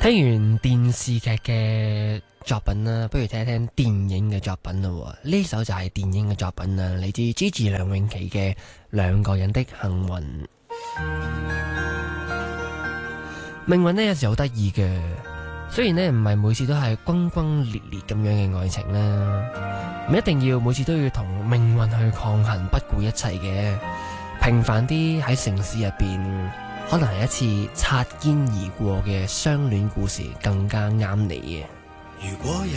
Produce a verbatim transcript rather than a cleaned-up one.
聽完電視劇嘅作品啦，不如聽一聽電影嘅作品啦。呢首就係電影嘅作品啦，嚟自 Gigi 梁詠琪嘅《兩個人的幸運》。命運呢有時好得意嘅，雖然呢唔係每次都係轟轟烈烈咁樣嘅愛情啦，唔一定要每次都要同命運去抗衡，不顧一切嘅。平凡啲喺城市入邊，可能係一次擦肩而過嘅相戀故事，更加啱你嘅。 如果